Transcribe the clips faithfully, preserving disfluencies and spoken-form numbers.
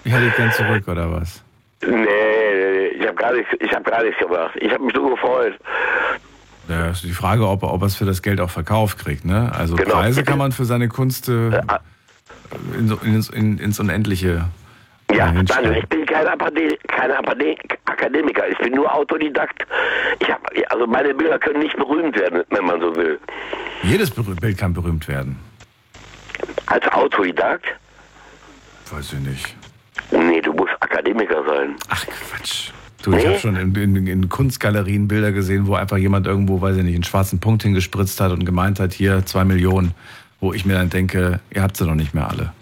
Ich hätte gern zurück, oder was? Nee, ich habe gar nichts, ich habe gar nichts gemacht. Ich habe mich nur gefreut. Ja, ist die Frage, ob er, ob er es für das Geld auch verkauft kriegt, ne? Also genau. Preise kann man für seine Kunst äh, in, in, in, ins Unendliche Ja, Daniel, ich bin kein, Akade- kein Akade- Akademiker, ich bin nur Autodidakt. Ich hab, also meine Bilder können nicht berühmt werden, wenn man so will. Jedes Bild kann berühmt werden. Als Autodidakt? Weiß ich nicht. Nee, du musst Akademiker sein. Ach Quatsch. Du, ich nee? habe schon in, in, in Kunstgalerien Bilder gesehen, wo einfach jemand irgendwo, weiß ich nicht, einen schwarzen Punkt hingespritzt hat und gemeint hat, hier zwei Millionen, wo ich mir dann denke, ihr habt sie noch nicht mehr alle.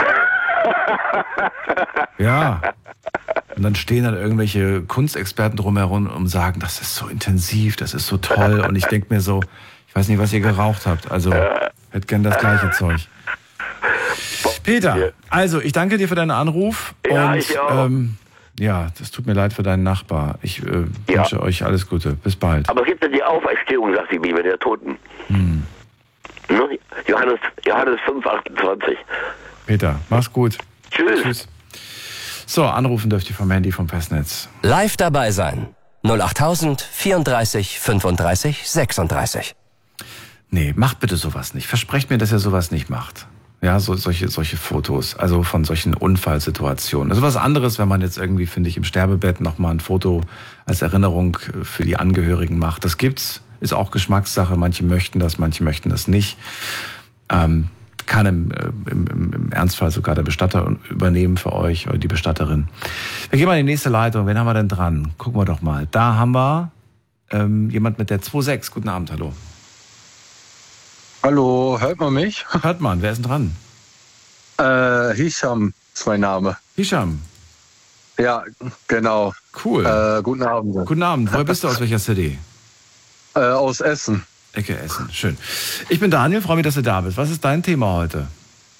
Ja. Und dann stehen dann irgendwelche Kunstexperten drumherum und sagen, das ist so intensiv, das ist so toll. Und ich denke mir so, ich weiß nicht, was ihr geraucht habt. Also, hätte gern das gleiche Zeug. Peter, also ich danke dir für deinen Anruf. Ja, und ich auch. Ähm, ja, das tut mir leid für deinen Nachbar. Ich äh, ja. wünsche euch alles Gute. Bis bald. Aber es gibt ja die Auferstehung, sagt die Bibel, der Toten. Hm. Ne? Johannes, Johannes fünf, achtundzwanzig. Peter, mach's gut. Tschüss. Tschüss. So, anrufen dürft ihr vom Handy vom Festnetz. Live dabei sein. null achttausend vierunddreißig fünfunddreißig sechsunddreißig. Nee, macht bitte sowas nicht. Versprecht mir, dass ihr sowas nicht macht. Ja, so, solche, solche Fotos, also von solchen Unfallsituationen. Das ist was anderes, wenn man jetzt irgendwie, finde ich, im Sterbebett nochmal ein Foto als Erinnerung für die Angehörigen macht. Das gibt's, ist auch Geschmackssache. Manche möchten das, manche möchten das nicht. Ähm, kann im, im, im Ernstfall sogar der Bestatter übernehmen für euch oder die Bestatterin. Wir gehen mal in die nächste Leitung. Wen haben wir denn dran? Gucken wir doch mal. Da haben wir ähm, jemand mit der zwei sechs. Guten Abend, hallo. Hallo, hört man mich? Hört man, wer ist denn dran? Äh, Hisham ist mein Name. Hisham? Ja, genau. Cool. Äh, guten Abend. Guten Abend, woher bist du, aus welcher City? Äh, aus Essen. Ecke Essen, schön. Ich bin Daniel, freue mich, dass du da bist. Was ist dein Thema heute?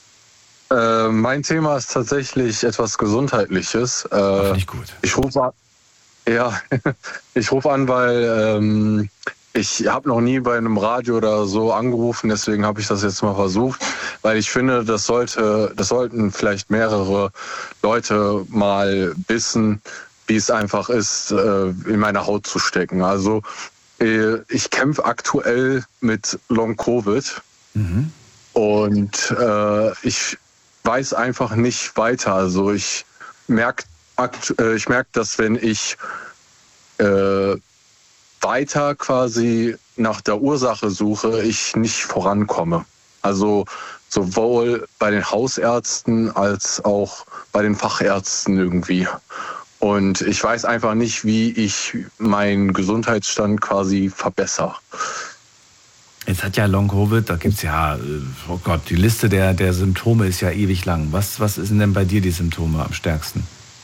Äh, mein Thema ist tatsächlich etwas Gesundheitliches. Äh, Ach, nicht gut. Ich rufe an, ja, ich rufe an, weil ähm, ich habe noch nie bei einem Radio oder so angerufen, deswegen habe ich das jetzt mal versucht, weil ich finde, das sollte, das sollten vielleicht mehrere Leute mal wissen, wie es einfach ist, äh, in meine Haut zu stecken. Also äh, ich kämpfe aktuell mit Long Covid mhm. und äh, ich weiß einfach nicht weiter. Also ich merke, äh, ich merke, dass wenn ich äh, weiter quasi nach der Ursache suche, ich nicht vorankomme. Also sowohl bei den Hausärzten als auch bei den Fachärzten irgendwie. Und ich weiß einfach nicht, wie ich meinen Gesundheitsstand quasi verbessere. Jetzt hat ja Long Covid, da gibt's ja, oh Gott, die Liste der, der Symptome ist ja ewig lang. Was, was sind denn bei dir die Symptome am stärksten?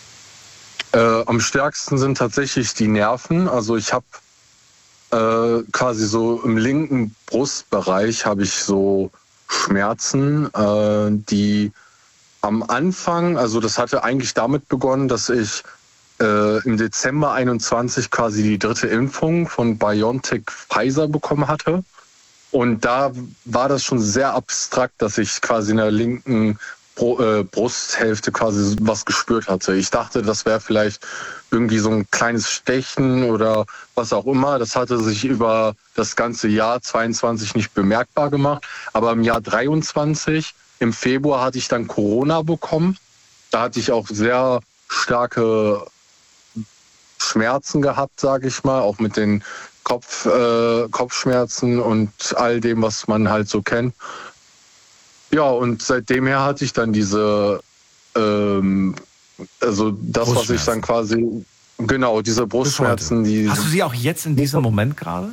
Äh, am stärksten sind tatsächlich die Nerven. Also ich habe äh, quasi so im linken Brustbereich habe ich so Schmerzen, äh, die am Anfang, also das hatte eigentlich damit begonnen, dass ich äh, im Dezember einundzwanzig quasi die dritte Impfung von BioNTech Pfizer bekommen hatte. Und da war das schon sehr abstrakt, dass ich quasi in der linken Brusthälfte quasi was gespürt hatte. Ich dachte, das wäre vielleicht irgendwie so ein kleines Stechen oder was auch immer. Das hatte sich über das ganze Jahr zweiundzwanzig nicht bemerkbar gemacht. Aber im Jahr dreiundzwanzig, im Februar, hatte ich dann Corona bekommen. Da hatte ich auch sehr starke Schmerzen gehabt, sage ich mal, auch mit den Kopf, äh, Kopfschmerzen und all dem, was man halt so kennt. Ja, und seitdem her hatte ich dann diese, ähm, also das, was ich dann quasi, genau, diese Brustschmerzen. Die, Hast du sie auch jetzt in diesem Moment gerade?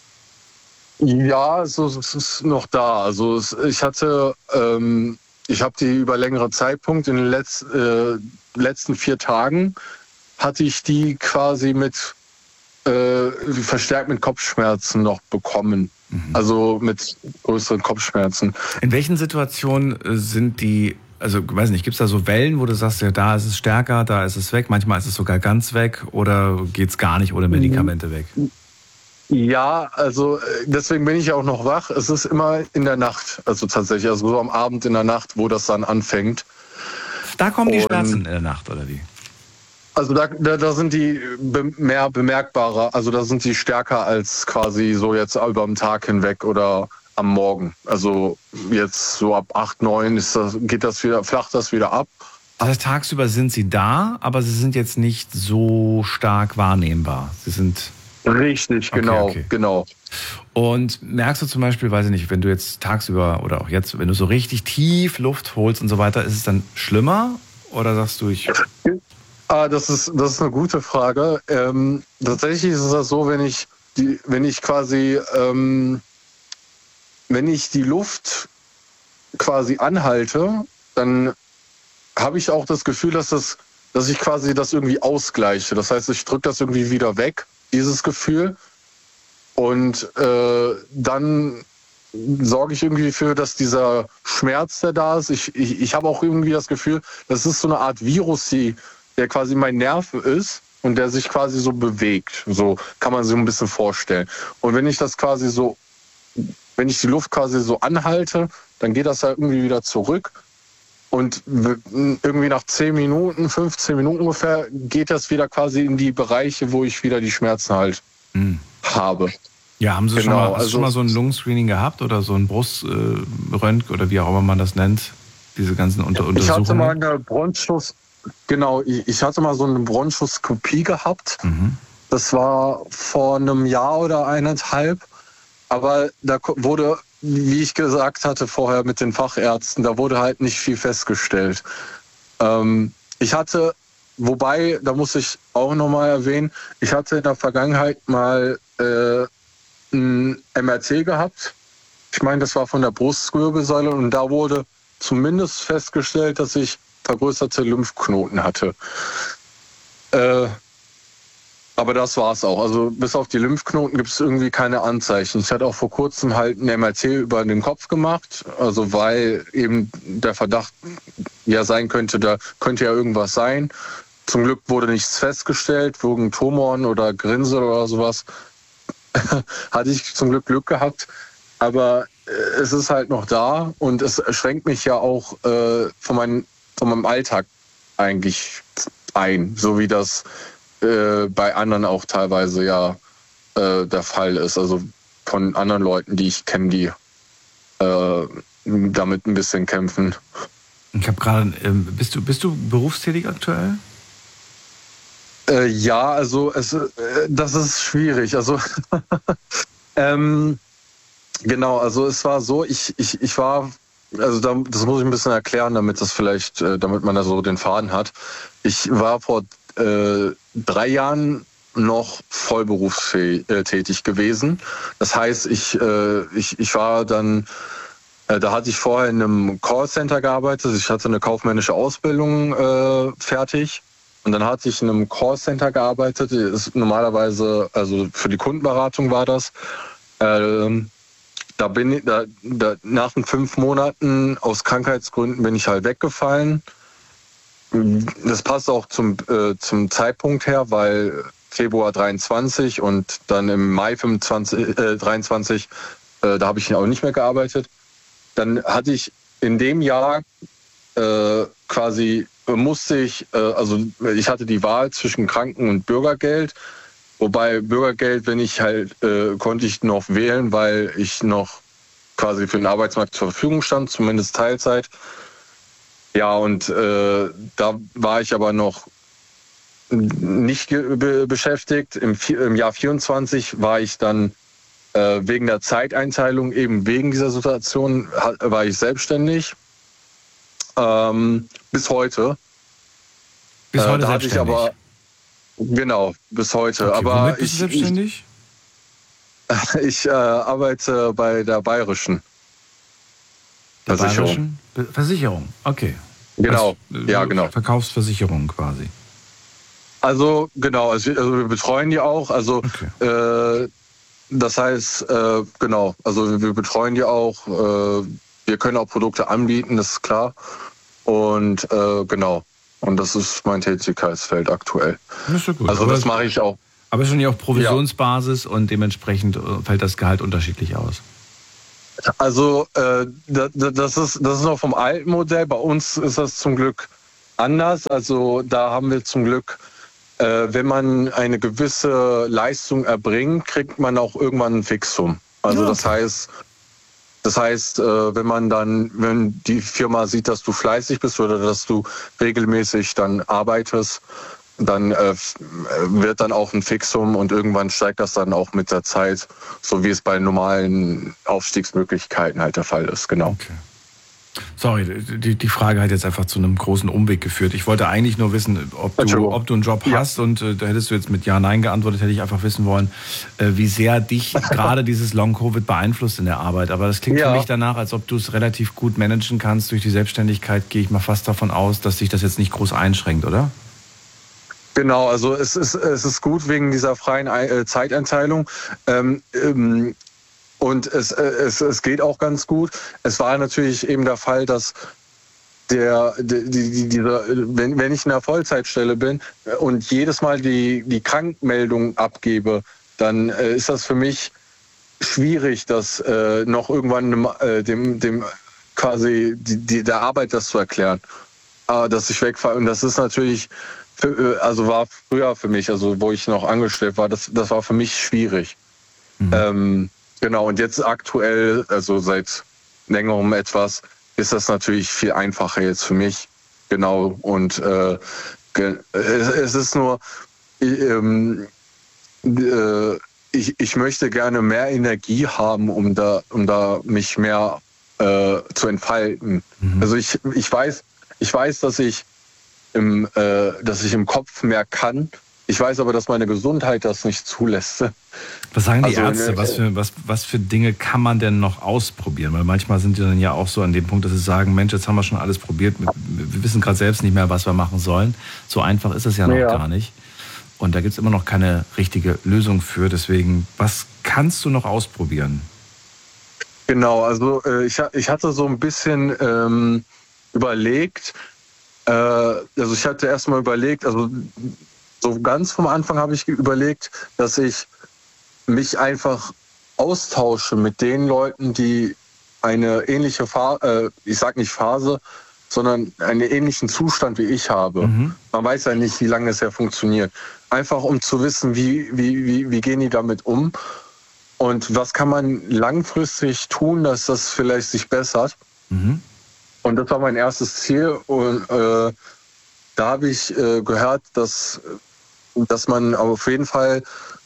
Ja, also es ist noch da. Also es, ich hatte, ähm, ich habe die über längere Zeitpunkt, in den Letz, äh, letzten vier Tagen hatte ich die quasi mit, äh, verstärkt mit Kopfschmerzen noch bekommen. Also mit größeren Kopfschmerzen. In welchen Situationen sind die, also weiß nicht, gibt es da so Wellen, wo du sagst, ja, da ist es stärker, da ist es weg, manchmal ist es sogar ganz weg oder geht es gar nicht ohne Medikamente weg? Ja, also deswegen bin ich ja auch noch wach. Es ist immer in der Nacht, also tatsächlich, also so am Abend in der Nacht, wo das dann anfängt. Da kommen die Und, Schmerzen in der Nacht, oder wie? Also da, da, da sind die be- mehr bemerkbarer, also da sind die stärker als quasi so jetzt über den Tag hinweg oder am Morgen. Also jetzt so ab acht, neun ist das, geht das wieder, flacht das wieder ab. Das heißt, tagsüber sind sie da, aber sie sind jetzt nicht so stark wahrnehmbar. Sie sind... Richtig, Okay, genau, okay. genau. Und merkst du zum Beispiel, weiß ich nicht, wenn du jetzt tagsüber oder auch jetzt, wenn du so richtig tief Luft holst und so weiter, ist es dann schlimmer? Oder sagst du, ich... Ah, das ist, das ist eine gute Frage. Ähm, tatsächlich ist es so, wenn ich die, wenn ich quasi, ähm, wenn ich die Luft quasi anhalte, dann habe ich auch das Gefühl, dass das, dass ich quasi das irgendwie ausgleiche. Das heißt, ich drücke das irgendwie wieder weg, dieses Gefühl. Und äh, dann sorge ich irgendwie für, dass dieser Schmerz, der da ist, ich, ich, ich habe auch irgendwie das Gefühl, das ist so eine Art Virus, die, der quasi mein Nerv ist und der sich quasi so bewegt. So kann man sich ein bisschen vorstellen. Und wenn ich das quasi so, wenn ich die Luft quasi so anhalte, dann geht das halt irgendwie wieder zurück. Und irgendwie nach zehn Minuten, fünfzehn Minuten ungefähr, geht das wieder quasi in die Bereiche, wo ich wieder die Schmerzen halt hm. habe. Ja, haben Sie genau, schon, mal, hast also, du schon mal so ein Lungenscreening gehabt oder so ein Bruströntgen oder wie auch immer man das nennt? Diese ganzen Unter Untersuchungen? Ich hatte mal eine Bronchus, genau, ich, ich hatte mal so eine Bronchoskopie gehabt. Mhm. Das war vor einem Jahr oder eineinhalb. Aber da wurde, wie ich gesagt hatte vorher mit den Fachärzten, da wurde halt nicht viel festgestellt. Ähm, ich hatte, wobei, da muss ich auch nochmal erwähnen, ich hatte in der Vergangenheit mal äh, ein M R T gehabt. Ich meine, das war von der Brustwirbelsäule und da wurde zumindest festgestellt, dass ich vergrößerte Lymphknoten hatte. Äh, aber das war es auch. Also bis auf die Lymphknoten gibt es irgendwie keine Anzeichen. Ich hatte auch vor kurzem halt ein M R T über den Kopf gemacht, also weil eben der Verdacht ja sein könnte, da könnte ja irgendwas sein. Zum Glück wurde nichts festgestellt, wegen Tumoren oder Grinsel oder sowas. Hatte ich zum Glück Glück gehabt. Aber äh, es ist halt noch da und es schränkt mich ja auch äh, von, mein, von meinem Alltag eigentlich ein, so wie das äh, bei anderen auch teilweise ja äh, der Fall ist. Also von anderen Leuten, die ich kenne, die äh, damit ein bisschen kämpfen. Ich habe gerade, ähm, bist du bist du berufstätig aktuell? Äh, ja, also es, äh, das ist schwierig. Also ähm, genau, also es war so, ich, ich, ich war, also da, das muss ich ein bisschen erklären, damit das vielleicht, äh, damit man da so den Faden hat. Ich war vor äh, drei Jahren noch vollberufstätig gewesen. Das heißt, ich, äh, ich, ich war dann, äh, da hatte ich vorher in einem Callcenter gearbeitet. Ich hatte eine kaufmännische Ausbildung äh, fertig. Und dann hatte ich in einem Callcenter gearbeitet. Das ist normalerweise, also für die Kundenberatung war das. Ähm, da bin ich, da, da, nach den fünf Monaten aus Krankheitsgründen bin ich halt weggefallen. Das passt auch zum, äh, zum Zeitpunkt her, weil Februar dreiundzwanzig und dann im Mai fünfundzwanzig, äh, dreiundzwanzig, äh, da habe ich auch nicht mehr gearbeitet. Dann hatte ich in dem Jahr äh, quasi, musste ich, äh, also ich hatte die Wahl zwischen Kranken- und Bürgergeld. Wobei Bürgergeld, wenn ich halt, äh, konnte ich noch wählen, weil ich noch quasi für den Arbeitsmarkt zur Verfügung stand, zumindest Teilzeit. Ja, und äh, da war ich aber noch nicht be- beschäftigt. Im, Im Jahr vierundzwanzig war ich dann äh, wegen der Zeiteinteilung, eben wegen dieser Situation, war ich selbstständig. Ähm, bis heute. Bis heute äh, da selbstständig? Hatte ich aber, genau, bis heute. Okay, aber womit bist ich, du selbstständig? Ich, ich äh, arbeite bei der Bayerischen Der Versicherung. Bayerischen? Be- Versicherung, okay. Genau, also, ja, genau. Verkaufsversicherung quasi. Also genau, also, also wir betreuen die auch. Also Okay. äh, das heißt, äh, genau, also wir betreuen die auch. Äh, wir können auch Produkte anbieten, das ist klar. Und äh, genau, und das ist mein Tätigkeitsfeld aktuell. Das ist ja gut. Also aber das mache ich auch. Aber schon ja auch Provisionsbasis ja. Und dementsprechend fällt das Gehalt unterschiedlich aus. Also äh, das, das, ist, das ist noch vom alten Modell. Bei uns ist das zum Glück anders. Also da haben wir zum Glück, äh, wenn man eine gewisse Leistung erbringt, kriegt man auch irgendwann ein Fixum. Also ja. das heißt, das heißt, äh, wenn man dann, wenn die Firma sieht, dass du fleißig bist oder dass du regelmäßig dann arbeitest, dann äh, wird dann auch ein Fixum und irgendwann steigt das dann auch mit der Zeit, so wie es bei normalen Aufstiegsmöglichkeiten halt der Fall ist, genau. Okay. Sorry, die, die Frage hat jetzt einfach zu einem großen Umweg geführt. Ich wollte eigentlich nur wissen, ob du, ob du einen Job hast ja. und äh, da hättest du jetzt mit Ja, Nein geantwortet, hätte ich einfach wissen wollen, äh, wie sehr dich gerade dieses Long-Covid beeinflusst in der Arbeit. Aber das klingt ja. für mich danach, als ob du es relativ gut managen kannst. Durch die Selbstständigkeit gehe ich mal fast davon aus, dass dich das jetzt nicht groß einschränkt, oder? Genau, also es ist, es ist gut wegen dieser freien äh, Zeiteinteilung. Ähm, ähm, Und es, es, es geht auch ganz gut. Es war natürlich eben der Fall, dass der, die, die, diese, wenn, wenn ich in einer Vollzeitstelle bin und jedes Mal die, die Krankmeldung abgebe, dann äh, ist das für mich schwierig, das äh, noch irgendwann äh, dem, dem quasi die, die, der Arbeit das zu erklären, äh, dass ich wegfahre. Und das ist natürlich, für, also war früher für mich, also wo ich noch angestellt war, das, das war für mich schwierig. Mhm. Ähm, Genau, und jetzt aktuell, also seit längerem etwas, ist das natürlich viel einfacher jetzt für mich. Genau, und äh, es, es ist nur, ähm, äh, ich, ich möchte gerne mehr Energie haben, um da, um da mich mehr äh, zu entfalten. Mhm. Also ich, ich weiß, ich weiß, dass ich im, äh, dass ich im Kopf mehr kann. Ich weiß aber, dass meine Gesundheit das nicht zulässt. Was sagen die also, Ärzte? Was für, was, was für Dinge kann man denn noch ausprobieren? Weil manchmal sind die dann ja auch so an dem Punkt, dass sie sagen, Mensch, jetzt haben wir schon alles probiert. Wir wissen gerade selbst nicht mehr, was wir machen sollen. So einfach ist es ja noch ja. gar nicht. Und da gibt es immer noch keine richtige Lösung für. Deswegen, was kannst du noch ausprobieren? Genau, also äh, ich, ich hatte so ein bisschen ähm, überlegt, äh, also ich hatte erstmal überlegt, also so ganz vom Anfang habe ich überlegt, dass ich mich einfach austausche mit den Leuten, die eine ähnliche Phase, äh, ich sag nicht Phase, sondern einen ähnlichen Zustand wie ich habe. Mhm. Man weiß ja nicht, wie lange es ja funktioniert. Einfach um zu wissen, wie, wie, wie, wie gehen die damit um und was kann man langfristig tun, dass das vielleicht sich bessert. Mhm. Und das war mein erstes Ziel. Und äh, da habe ich äh, gehört, dass dass man auf jeden Fall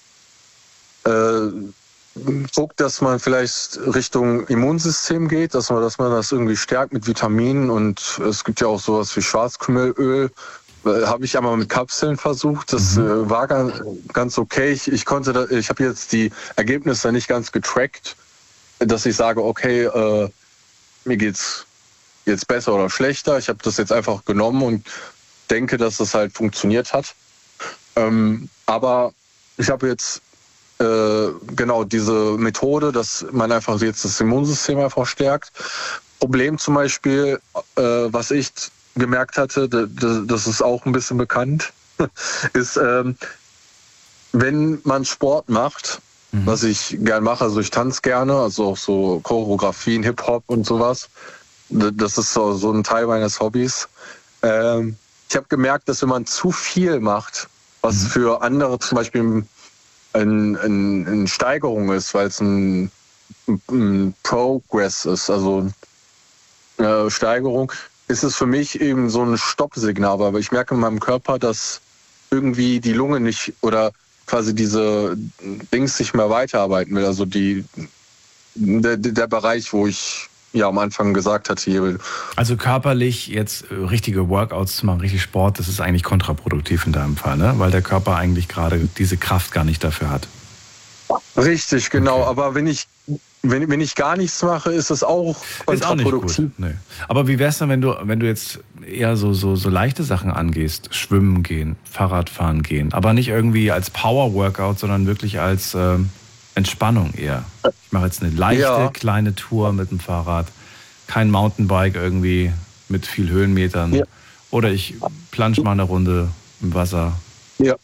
äh, guckt, dass man vielleicht Richtung Immunsystem geht, dass man, dass man das irgendwie stärkt mit Vitaminen und es gibt ja auch sowas wie Schwarzkümmelöl. Äh, habe ich einmal mit Kapseln versucht. Das mhm. äh, war ganz, ganz okay. Ich, ich konnte, da, ich habe jetzt die Ergebnisse nicht ganz getrackt, dass ich sage, okay, äh, mir geht's jetzt besser oder schlechter. Ich habe das jetzt einfach genommen und denke, dass das halt funktioniert hat. Ähm, aber ich habe jetzt äh, genau diese Methode, dass man einfach jetzt das Immunsystem einfach stärkt. Problem zum Beispiel, äh, was ich gemerkt hatte, das, das ist auch ein bisschen bekannt, ist, ähm, wenn man Sport macht, mhm. was ich gern mache, also ich tanze gerne, also auch so Choreografien, Hip-Hop und sowas. Das ist so, so ein Teil meines Hobbys. Ähm, ich habe gemerkt, dass wenn man zu viel macht, was für andere zum Beispiel eine ein, ein Steigerung ist, weil es ein, ein Progress ist, also eine Steigerung, ist es für mich eben so ein Stoppsignal, weil ich merke in meinem Körper, dass irgendwie die Lunge nicht oder quasi diese Dings nicht mehr weiterarbeiten will, also die, der, der Bereich, wo ich ja am Anfang gesagt hatte. Hier. Also körperlich jetzt richtige Workouts zu machen, richtig Sport, das ist eigentlich kontraproduktiv in deinem Fall, ne? Weil der Körper eigentlich gerade diese Kraft gar nicht dafür hat. Richtig, genau. Okay. Aber wenn ich, wenn, wenn ich gar nichts mache, ist es auch kontraproduktiv. Ist auch nicht gut. Nee. Aber wie wär's dann, wenn du, wenn du jetzt eher so, so, so leichte Sachen angehst? Schwimmen gehen, Fahrradfahren gehen, aber nicht irgendwie als Power-Workout, sondern wirklich als ähm, Entspannung eher. Ich mache jetzt eine leichte, ja. kleine Tour mit dem Fahrrad. Kein Mountainbike irgendwie mit viel Höhenmetern. Ja. Oder ich plansche mal eine Runde im Wasser. Ja.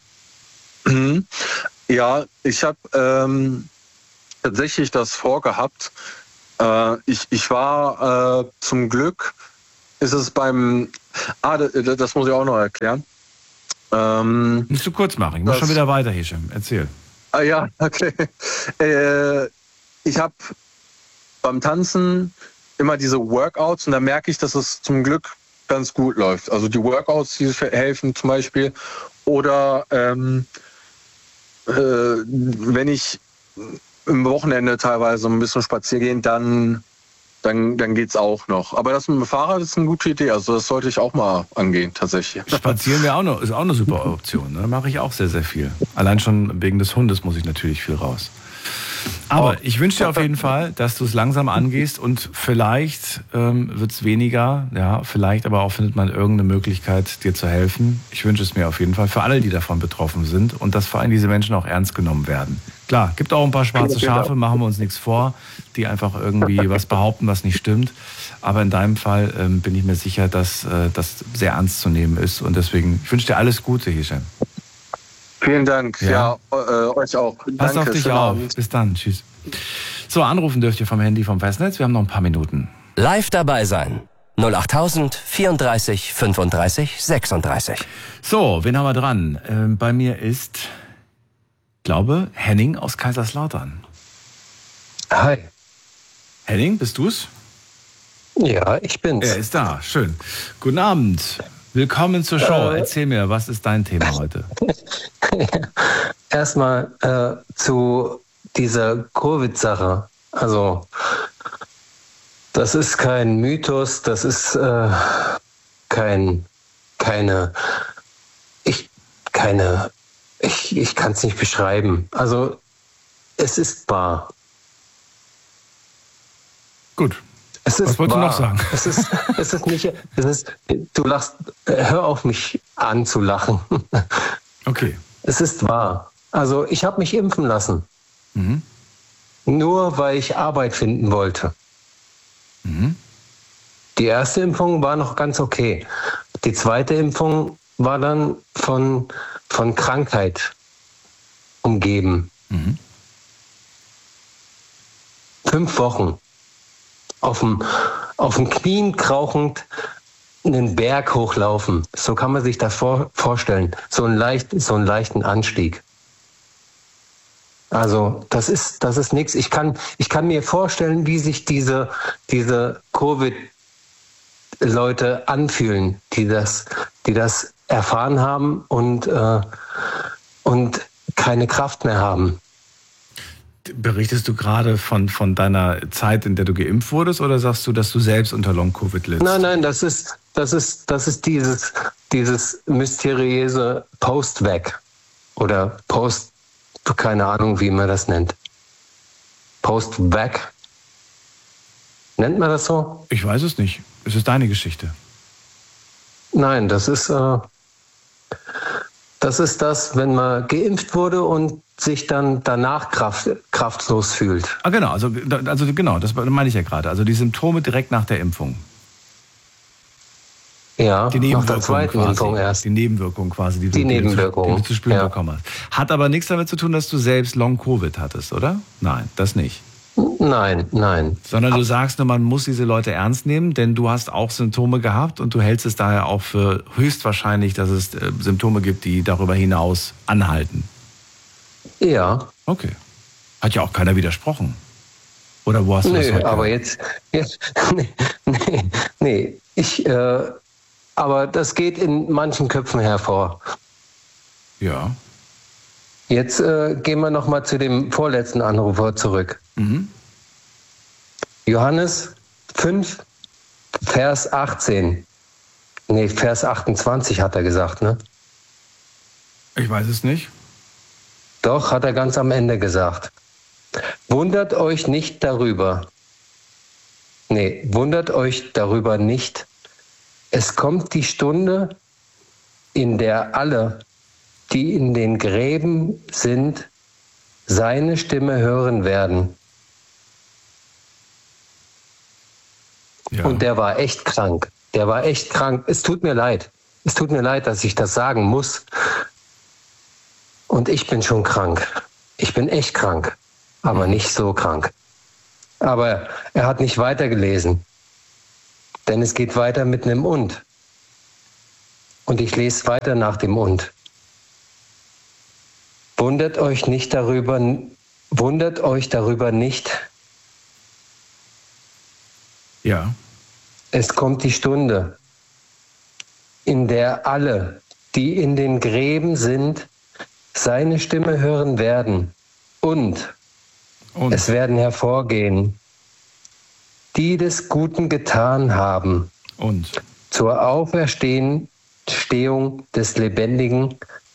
Ja, ich habe ähm, tatsächlich das vorgehabt. Äh, ich, ich war äh, zum Glück ist es beim, ah, das, das muss ich auch noch erklären. Ähm, Musst du kurz machen, ich muss das, schon wieder weiter, Hicham. Erzähl. Ah ja, okay. Äh, ich habe beim Tanzen immer diese Workouts und da merke ich, dass es zum Glück ganz gut läuft. Also die Workouts, die helfen zum Beispiel. Oder ähm, äh, wenn ich im Wochenende teilweise ein bisschen spazieren gehe, dann, dann, dann geht es auch noch. Aber das mit dem Fahrrad ist eine gute Idee. Also das sollte ich auch mal angehen, tatsächlich. Spazieren wäre auch noch, ist auch eine super Option. Ne? Da mache ich auch sehr, sehr viel. Allein schon wegen des Hundes muss ich natürlich viel raus. Aber oh. ich wünsche dir auf jeden Fall, dass du es langsam angehst und vielleicht ähm, wird es weniger, ja, vielleicht aber auch findet man irgendeine Möglichkeit, dir zu helfen. Ich wünsche es mir auf jeden Fall für alle, die davon betroffen sind und dass vor allem diese Menschen auch ernst genommen werden. Klar, gibt auch ein paar schwarze Schafe, machen wir uns nichts vor, die einfach irgendwie was behaupten, was nicht stimmt. Aber in deinem Fall ähm, bin ich mir sicher, dass äh, das sehr ernst zu nehmen ist und deswegen, ich wünsche dir alles Gute, Hicham. Vielen Dank. Ja, ja äh, euch auch. Pass Danke. auf dich auf. Bis dann. Tschüss. So, anrufen dürft ihr vom Handy vom Festnetz. Wir haben noch ein paar Minuten. Live dabei sein. null acht tausend vierunddreißig fünfunddreißig sechsunddreißig. So, wen haben wir dran? Ähm, bei mir ist, glaube, Henning aus Kaiserslautern. Hi. Henning, bist du's? Ja, ich bin's. Er ist da. Schön. Guten Abend. Willkommen zur Show. Äh, Erzähl mir, was ist dein Thema heute? Erstmal äh, zu dieser Covid-Sache. Also, das ist kein Mythos, das ist äh, kein, keine, ich, keine, ich, ich kann es nicht beschreiben. Also, es ist wahr. Gut. Es ist Was wolltest wahr. du noch sagen? Es ist, es ist nicht, es ist, du lachst, hör auf mich an zu lachen. Okay. Es ist wahr. Also ich habe mich impfen lassen. Mhm. Nur weil ich Arbeit finden wollte. Mhm. Die erste Impfung war noch ganz okay. Die zweite Impfung war dann von, von Krankheit umgeben. Mhm. Fünf Wochen. Auf dem, auf dem Knien krauchend einen Berg hochlaufen. So kann man sich das vor, vorstellen. So, ein leicht, so einen leichten Anstieg. Also das ist, das ist nichts. Ich kann, ich kann mir vorstellen, wie sich diese, diese Covid-Leute anfühlen, die das, die das erfahren haben und, äh, und keine Kraft mehr haben. Berichtest du gerade von, von deiner Zeit, in der du geimpft wurdest, oder sagst du, dass du selbst unter Long-Covid lidst? Nein, nein, das ist, das ist, das ist dieses, dieses mysteriöse Post-Vac oder Post, keine Ahnung, wie man das nennt. Post-Vac? Nennt man das so? Ich weiß es nicht. Es ist deine Geschichte. Nein, das ist, äh, das ist das, wenn man geimpft wurde und sich dann danach kraft, kraftlos fühlt. Ah, genau, also, also genau, das meine ich ja gerade. Also die Symptome direkt nach der Impfung. Ja, die nach der zweiten quasi, Impfung erst. Die Nebenwirkung quasi, die, die du, Nebenwirkung. Die, du, die du zu spüren ja. bekommen hast. Hat aber nichts damit zu tun, dass du selbst Long-Covid hattest, oder? Nein, das nicht. Nein, nein. Sondern du sagst nur, man muss diese Leute ernst nehmen, denn du hast auch Symptome gehabt und du hältst es daher auch für höchstwahrscheinlich, dass es äh, Symptome gibt, die darüber hinaus anhalten. Ja. Okay. Hat ja auch keiner widersprochen. Oder wo hast du nee, das heute aber gehört? jetzt, jetzt nee, nee, nee, ich, äh, aber das geht in manchen Köpfen hervor. Ja. Jetzt äh, gehen wir nochmal zu dem vorletzten Anrufer zurück. Mhm. Johannes fünf, Vers achtzehn. Nee, Vers achtundzwanzig hat er gesagt, ne? Ich weiß es nicht. Doch, hat er ganz am Ende gesagt. Wundert euch nicht darüber. Nee, wundert euch darüber nicht. Es kommt die Stunde, in der alle, die in den Gräben sind, seine Stimme hören werden. Ja. Und der war echt krank. Der war echt krank. Es tut mir leid. Es tut mir leid, dass ich das sagen muss. Und ich bin schon krank. Ich bin echt krank. Aber nicht so krank. Aber er hat nicht weitergelesen. Denn es geht weiter mit einem Und. Und ich lese weiter nach dem Und. Wundert euch nicht darüber, wundert euch darüber nicht. Ja. Es kommt die Stunde, in der alle, die in den Gräben sind, seine Stimme hören werden. Und, Und es werden hervorgehen, die des Guten getan haben. Und zur Auferstehung des Lebendigen,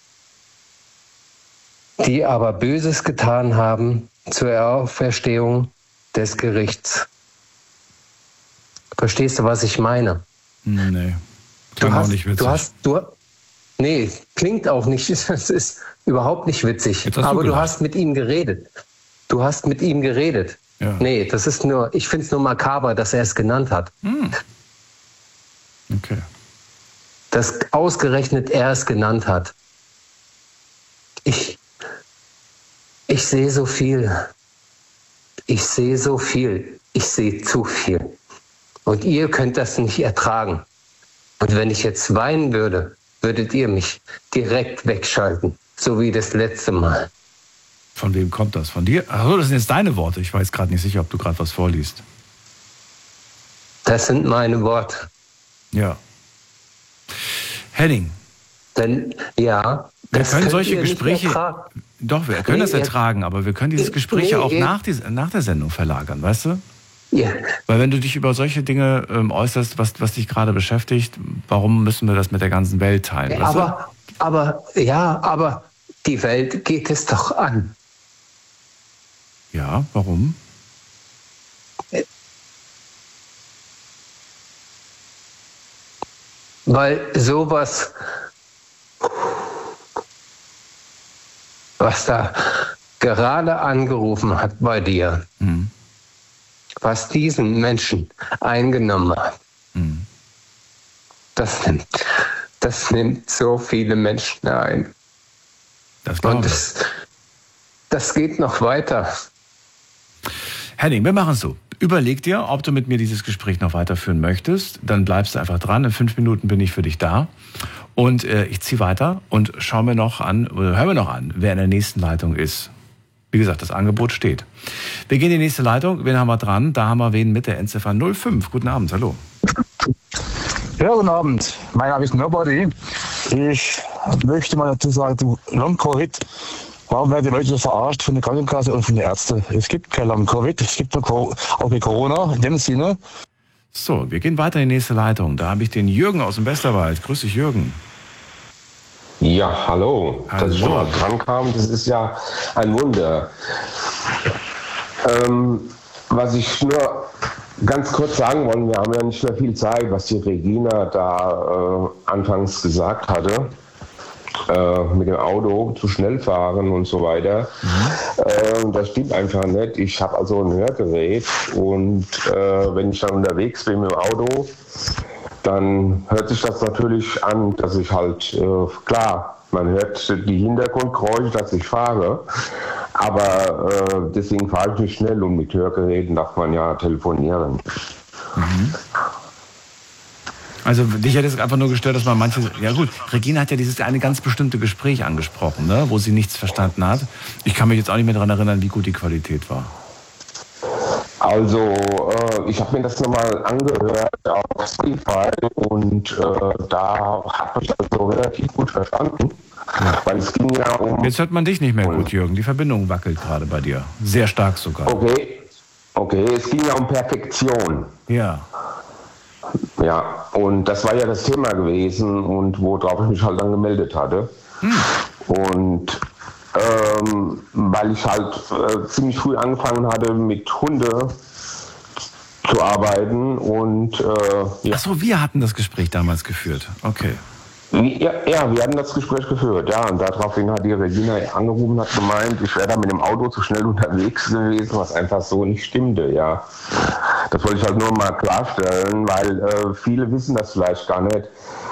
die aber Böses getan haben, zur Auferstehung des Gerichts. Verstehst du, was ich meine? Nee. Du hast, nicht witzig. Du hast, du, nee, klingt auch nicht, es ist überhaupt nicht witzig. Aber du, du hast mit ihm geredet. Du hast mit ihm geredet. Ja. Nee, das ist nur, ich finde es nur makaber, dass er es genannt hat. Hm. Okay. Dass ausgerechnet er es genannt hat. Ich, ich sehe so viel. Ich sehe so viel. Ich sehe zu viel. Und ihr könnt das nicht ertragen. Und wenn ich jetzt weinen würde, würdet ihr mich direkt wegschalten. So wie das letzte Mal. Von wem kommt das? Von dir? Achso, das sind jetzt deine Worte. Ich weiß gerade nicht sicher, ob du gerade was vorliest. Das sind meine Worte. Ja. Henning. Denn, ja. Wir können solche Gespräche. Doch, wir können nee, das ertragen, aber wir können dieses Gespräch ja nee, auch nach, die, nach der Sendung verlagern, weißt du? Ja. Weil wenn du dich über solche Dinge ähm, äußerst, was, was dich gerade beschäftigt, warum müssen wir das mit der ganzen Welt teilen? Ja, aber, aber, ja, aber die Welt geht es doch an. Ja, warum? Weil sowas, was da gerade angerufen hat bei dir, mhm. was diesen Menschen eingenommen hat, mhm. das nimmt, das nimmt so viele Menschen ein. Das Und das, das geht noch weiter. Henning, wir machen es so. Überleg dir, ob du mit mir dieses Gespräch noch weiterführen möchtest. Dann bleibst du einfach dran. In fünf Minuten bin ich für dich da. Und äh, ich ziehe weiter und schau mir noch an, oder hör mir noch an, wer in der nächsten Leitung ist. Wie gesagt, das Angebot steht. Wir gehen in die nächste Leitung. Wen haben wir dran? Da haben wir wen mit der Endziffer null fünf. Guten Abend, hallo. Ja, guten Abend. Mein Name ist Nobody. Ich möchte mal dazu sagen, du Long-Covid, warum werden die Leute so verarscht von der Krankenkasse und von den Ärzten? Es gibt kein Long-Covid, es gibt nur auch mit Corona, in dem Sinne. So, wir gehen weiter in die nächste Leitung. Da habe ich den Jürgen aus dem Westerwald. Grüß dich, Jürgen. Ja, hallo. hallo. Dass ich schon mal dran kam, das ist ja ein Wunder. Ähm, was ich nur ganz kurz sagen wollte, wir haben ja nicht mehr viel Zeit, was die Regina da äh, anfangs gesagt hatte, äh, mit dem Auto zu schnell fahren und so weiter. Mhm. Äh, das stimmt einfach nicht. Ich habe also ein Hörgerät und äh, wenn ich dann unterwegs bin mit dem Auto, dann hört sich das natürlich an, dass ich halt, äh, klar, man hört die Hintergrundgeräusche, dass ich fahre, aber äh, deswegen fahre ich nicht schnell und mit Hörgeräten darf man ja telefonieren. Mhm. Also dich hätte es einfach nur gestört, dass man manche... Ja gut, Regina hat ja dieses eine ganz bestimmte Gespräch angesprochen, ne, wo sie nichts verstanden hat. Ich kann mich jetzt auch nicht mehr daran erinnern, wie gut die Qualität war. Also, äh, ich habe mir das nochmal angehört auf Spotify und äh, da habe ich das so relativ gut verstanden. Ja. Weil es ging ja um... Jetzt hört man dich nicht mehr gut, Jürgen. Die Verbindung wackelt gerade bei dir. Sehr stark sogar. Okay, okay, es ging ja um Perfektion. Ja. Ja, und das war ja das Thema gewesen und worauf ich mich halt dann gemeldet hatte. Hm. Und... Ähm, weil ich halt äh, ziemlich früh angefangen hatte, mit Hunde zu arbeiten und äh, ja. Ach so, wir hatten das Gespräch damals geführt. Okay. Ja, ja, wir hatten das Gespräch geführt, ja, und daraufhin hat die Regina angerufen und hat gemeint, ich wäre da mit dem Auto zu schnell unterwegs gewesen, was einfach so nicht stimmte, ja. Das wollte ich halt nur mal klarstellen, weil äh, viele wissen das vielleicht gar nicht.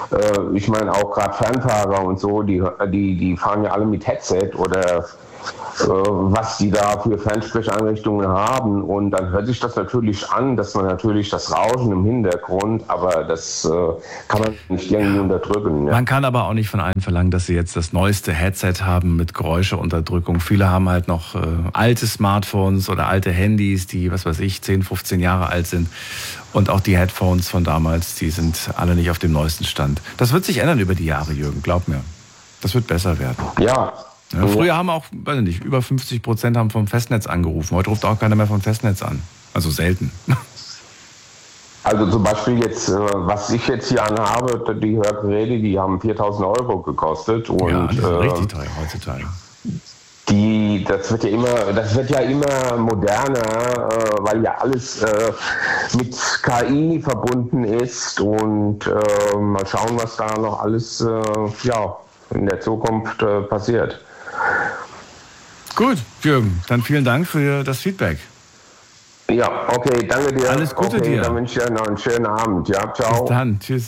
äh, ich meine auch gerade Fernfahrer und so, die, die, die fahren ja alle mit Headset oder äh, was die da für Fernsprecheinrichtungen haben. Und dann hört sich das natürlich an, dass man natürlich das Rauschen im Hintergrund, aber das äh, kann man nicht irgendwie unterdrücken. Ja. Man kann aber auch nicht von allen verlangen, dass sie jetzt das neueste Headset haben mit Geräuscheunterdrückung. Viele haben halt noch äh, alte Smartphones oder alte Handys, die, was weiß ich, zehn, fünfzehn Jahre alt sind. Und auch die Headphones von damals, die sind alle nicht auf dem neuesten Stand. Das wird sich ändern über die Jahre, Jürgen, glaub mir. Das wird besser werden. Ja. Ja, früher haben auch, weiß ich nicht, über fünfzig Prozent haben vom Festnetz angerufen. Heute ruft auch keiner mehr vom Festnetz an. Also selten. Also zum Beispiel jetzt, was ich jetzt hier anhabe, die Hörgeräte, die haben viertausend Euro gekostet. Und, ja, das ist äh, richtig teuer heutzutage. Die, das wird ja immer, das wird ja immer moderner, äh, weil ja alles äh, mit K I verbunden ist und äh, mal schauen, was da noch alles äh, ja, in der Zukunft äh, passiert. Gut, Jürgen, dann vielen Dank für das Feedback. Ja, okay, danke dir. Alles Gute okay, dir. Dann wünsche ich dir noch einen schönen Abend. Ja, ciao. Bis dann, tschüss.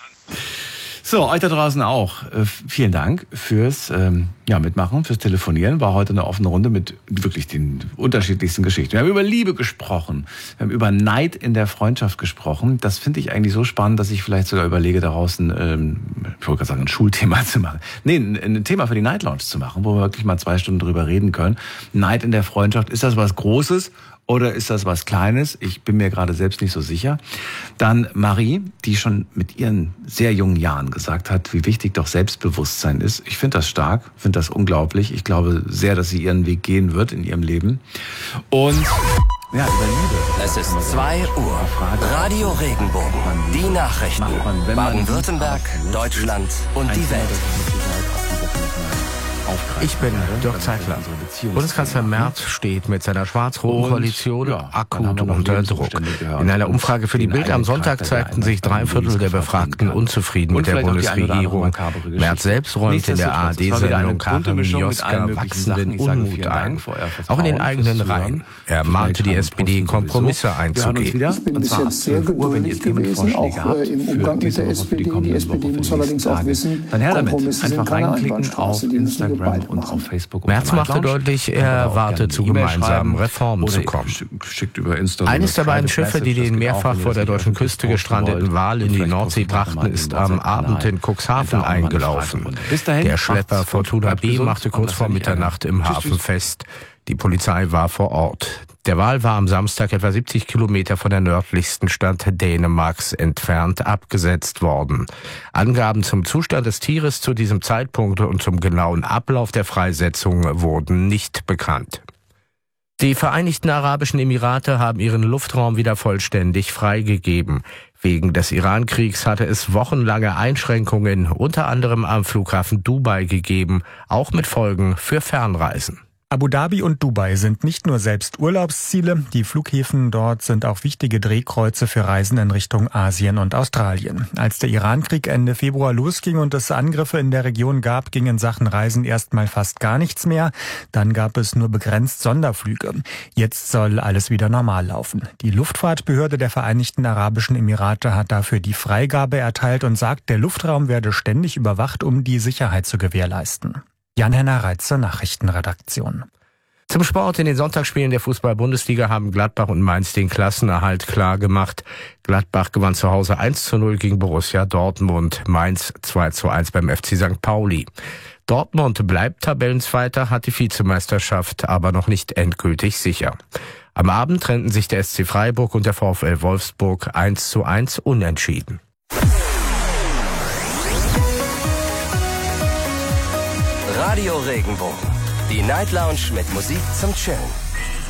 So, euch da draußen auch. Äh, vielen Dank fürs ähm, ja, Mitmachen, fürs Telefonieren. War heute eine offene Runde mit wirklich den unterschiedlichsten Geschichten. Wir haben über Liebe gesprochen. Wir haben über Neid in der Freundschaft gesprochen. Das finde ich eigentlich so spannend, dass ich vielleicht sogar überlege, daraus ein, ähm, ich wollte gerade sagen, ein Schulthema zu machen. Nee, ein, ein Thema für die Night Lounge zu machen, wo wir wirklich mal zwei Stunden drüber reden können. Neid in der Freundschaft, ist das was Großes? Oder ist das was Kleines? Ich bin mir gerade selbst nicht so sicher. Dann Marie, die schon mit ihren sehr jungen Jahren gesagt hat, wie wichtig doch Selbstbewusstsein ist. Ich finde das stark, finde das unglaublich. Ich glaube sehr, dass sie ihren Weg gehen wird in ihrem Leben. Und ja, über Liebe. Es ist zwei Uhr. Radio Regenbogen. Die Nachrichten. Baden-Württemberg, Deutschland und die Welt. Ich bin Dirk Zeitler. Bundeskanzler Merz steht mit seiner schwarz-roten Koalition ja, akut unter Druck. In einer Umfrage für die Bild am Sonntag zeigten sich drei Viertel der Befragten unzufrieden mit der Bundesregierung. Merz selbst räumt in der A R D-Sendung Karin Mioska wachsenden Unmut ein, auch in den eigenen Reihen. Er mahnte die S P D, Kompromisse einzugehen. Ich bin bis jetzt sehr geduldig gewesen, auch äh, im Umgang mit der S P D. Die S P D muss allerdings auch wissen, Kompromisse sind keine Einbahnstraße, die müssen wir beide machen. Auf Facebook Merz machte deutlich, er warte zu gemeinsamen Reformen zu kommen. Eines der beiden Schiffe, die den mehrfach vor der deutschen Küste gestrandeten Wal in die Nordsee brachten, ist am Abend in Cuxhaven eingelaufen. Der Schlepper Fortuna B machte kurz vor Mitternacht im Hafen fest. Die Polizei war vor Ort. Der Wal war am Samstag etwa siebzig Kilometer von der nördlichsten Stadt Dänemarks entfernt abgesetzt worden. Angaben zum Zustand des Tieres zu diesem Zeitpunkt und zum genauen Ablauf der Freisetzung wurden nicht bekannt. Die Vereinigten Arabischen Emirate haben ihren Luftraum wieder vollständig freigegeben. Wegen des Iran-Kriegs hatte es wochenlange Einschränkungen, unter anderem am Flughafen Dubai, gegeben, auch mit Folgen für Fernreisen. Abu Dhabi und Dubai sind nicht nur selbst Urlaubsziele, die Flughäfen dort sind auch wichtige Drehkreuze für Reisen in Richtung Asien und Australien. Als der Iran-Krieg Ende Februar losging und es Angriffe in der Region gab, ging in Sachen Reisen erstmal fast gar nichts mehr. Dann gab es nur begrenzt Sonderflüge. Jetzt soll alles wieder normal laufen. Die Luftfahrtbehörde der Vereinigten Arabischen Emirate hat dafür die Freigabe erteilt und sagt, der Luftraum werde ständig überwacht, um die Sicherheit zu gewährleisten. Jan-Henner Reitz zur Nachrichtenredaktion. Zum Sport. In den Sonntagsspielen der Fußball-Bundesliga haben Gladbach und Mainz den Klassenerhalt klar gemacht. Gladbach gewann zu Hause eins zu null gegen Borussia Dortmund, Mainz zwei zu eins beim F C Sankt Pauli. Dortmund bleibt Tabellenzweiter, hat die Vizemeisterschaft aber noch nicht endgültig sicher. Am Abend trennten sich der S C Freiburg und der VfL Wolfsburg eins zu eins unentschieden. Radio Regenbogen. Die Night Lounge mit Musik zum Chillen.